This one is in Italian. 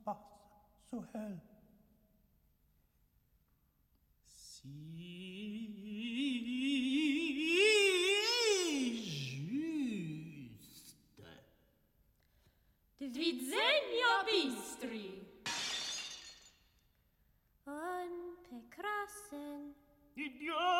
passe så hell. Si juste. Dvidzenia bistri. On prekrasen. Idiot!